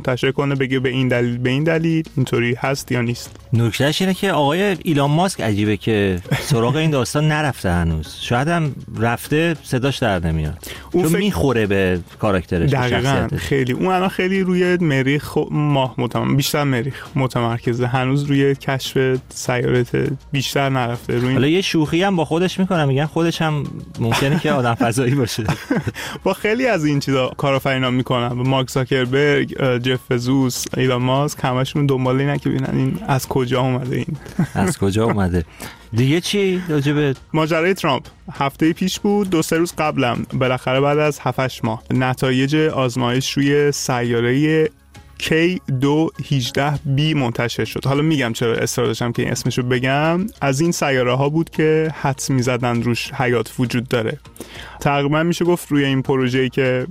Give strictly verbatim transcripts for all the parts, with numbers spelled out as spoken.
منتشر کنه بگه به این دلیل به این دلیل اینطوری هست یا نیست. نکتهش اینه که آقای ایلان ماسک عجیبه که سراغ این داستان نرفته هنوز. شاید هم رفته صداش در نمیاد. چون فکر... میخوره به کاراکترش، دقیقاً خیلی. اون الان خیلی روی مریخ ماه متم... بیشتر مریخ متمرکزه، هنوز روی کشف سیاره بیشتر نرفته. روی حالا یه شوخی هم با خودش میکنه، میگن خودش هم ممکنه که آدم فضایی باشه. با خیلی از این چیزا کارآفرینا میکنن. مارک زاکربرگ، جف بزوس، ایلان ماسک، همشون دنبال اینن که ببینن این از کجا اومده، این از کجا اومده. دیگه چی راجع به ماجرای ترامپ؟ هفته پیش بود، دو سه روز قبلم بالاخره بعد از هفت هشت ماه نتایج آزمایش روی سیاره کی دو هجده بی منتشر شد. حالا میگم چرا اصرار داشتم که این اسمشو بگم. از این سیاره ها بود که حدس میزدن روش حیات وجود داره. تقریبا میشه گفت روی این پروژه‌ای که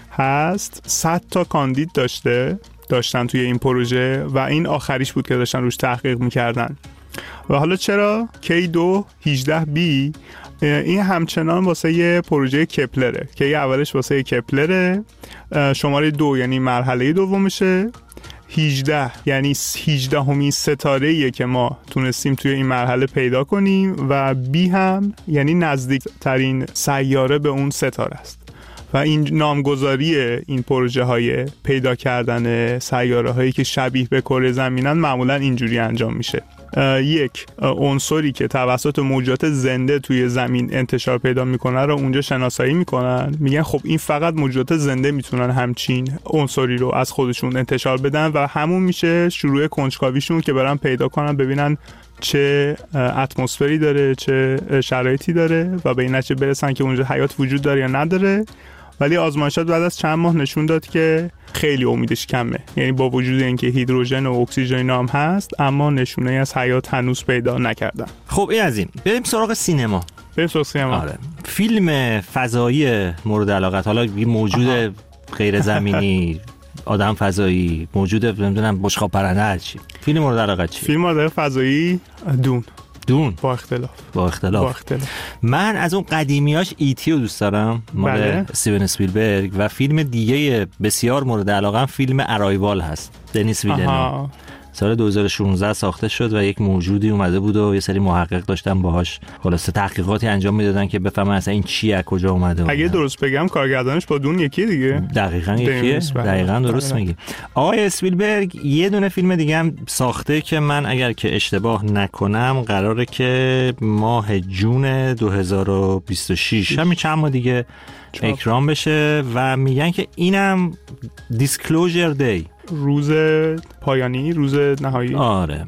هست صد تا کاندید داشته داشتن توی این پروژه و این آخریش بود که داشتن روش تحقیق میکردن. و حالا چرا کی دو هجده بی؟ این همچنان واسه یه پروژه کپلره که یه اولش واسه کپلره، شماره دو یعنی مرحله دومشه، هجده یعنی هجده همین ستاره‌ایه که ما تونستیم توی این مرحله پیدا کنیم و بی هم یعنی نزدیک ترین سیاره به اون ستاره است. و این نامگذاری این پروژه های پیدا کردن سیاره هایی که شبیه به کره زمینن معمولا اینجوری انجام میشه. یک عنصری که توسط موجودات زنده توی زمین انتشار پیدا میکنه رو اونجا شناسایی میکنن، میگن خب این فقط موجودات زنده میتونن همچین عنصری رو از خودشون انتشار بدن و همون میشه شروع کنجکاویشون که برن پیدا کنن ببینن چه اتمسفری داره، چه شرایطی داره و به این نتیجه برسن که اونجا حیات وجود داره یا نداره. ولی آزمایشات بعد از چند ماه نشون داد که خیلی امیدش کمه، یعنی با وجود اینکه هیدروژن و اکسیژن هم هست اما نشونه از حیات هنوز پیدا نکردن. خب این از این بریم سراغ سینما. بریم سراغ سینما. آره. فیلم فضایی مورد علاقت، حالا یه موجود غیر زمینی، آدم فضایی، موجود نمیدونم بشقاب پرنده، هر چی. فیلم مورد علاقت چی؟ فیلم مورد فضایی دون. دون با اختلاف. با اختلاف. با اختلاف. من از اون قدیمیاش ایتی رو دوست دارم، مال بله. استیون اسپیلبرگ، و فیلم دیگه بسیار مورد علاقه‌ام فیلم ارایوال هست، دنیس ویلنو. سال دو هزار و شانزده ساخته شد و یک موجودی اومده بود و یه سری محقق داشتن باهاش خلاصه تحقیقاتی انجام میدادن که بفهمن اصلا این چیه، از کجا اومده. اگه درست بگم کارگردانش با دون یکی دیگه. دقیقاً یکیه. دقیقاً درست میگی. آقای اسپیلبرگ یه دونه فیلم دیگه هم ساخته که من اگر که اشتباه نکنم قراره که ماه جون دو هزار و بیست و شش همین چند ماه دیگه اکرام بشه و میگن که اینم دیسکلوزر دی، روز پایانی، روز نهایی. آره.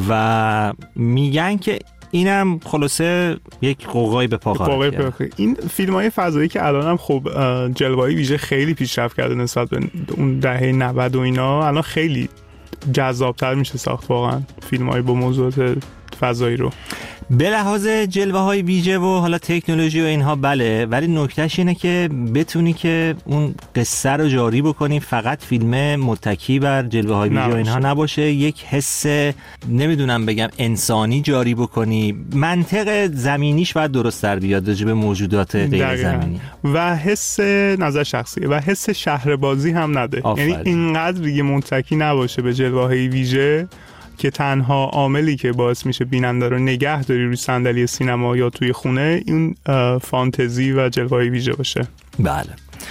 و میگن که اینم خلاصه یک قوقای به پا خواهد کرد. این فیلم‌های فضایی که الانم خب جلوه‌ای ویژه خیلی پیشرفت کرده نسبت به اون دهه نود و اینا، الان خیلی جذاب‌تر میشه ساخت واقعا فیلم‌های با موضوعات فضایی رو. به لحاظ جلوه های ویژه و حالا تکنولوژی و اینها بله، ولی نکتهش اینه که بتونی که اون قصه رو جاری بکنی، فقط فیلم متکی بر جلوه های ویژه و اینها نباشه، یک حس نمیدونم بگم انسانی جاری بکنی، منطق زمینیش باید درست در بیاد راجع به موجودات غیر زمینی و حس نظر شخصی و حس شهربازی هم نده. آفرین. یعنی اینقدر دیگه متکی نباشه به جلوه های ویژه که تنها عاملی که باعث میشه بیننده رو نگه داری روی صندلی سینما یا توی خونه این فانتزی و جلوه‌ای ویژه باشه. بله.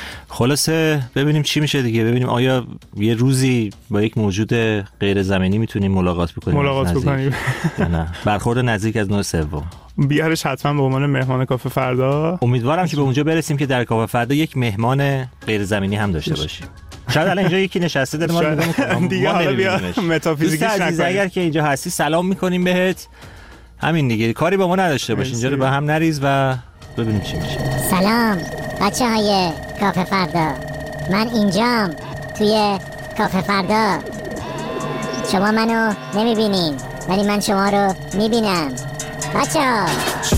خلاصه ببینیم چی میشه دیگه، ببینیم آیا یه روزی با یک موجود غیر زمینی میتونیم ملاقات بکنیم. ملاقات بکنیم. نه. برخورد نزدیک از نوع سوم. بیارش حتما به عنوان مهمان کافه فردا. امیدوارم که به اونجا برسیم که در کافه فردا یک مهمان غیر زمینی هم داشته باشیم. شاید الان اینجا یکی نشسته داره ما رو نگاه می‌کنه. دیگه حالا بیا متافیزیکیش نکنیم. اگر که اینجا هستی سلام می‌کنیم بهت. همین دیگه، کاری با ما نداشته باش، اینجا رو به هم نریز و ببینیم چی میشه. سلام بچه‌های کافه فردا، من اینجام توی کافه فردا. شما منو نمی‌بینین ولی من شما رو می‌بینم. بچه‌ها